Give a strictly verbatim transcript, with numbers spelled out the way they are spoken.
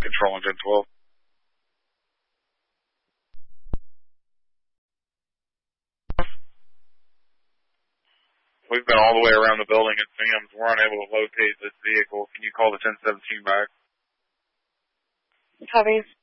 Control on ten twelve. We've been all the way around the building at Sam's. We're unable to locate this vehicle. Can you call the ten seventeen back? Copy.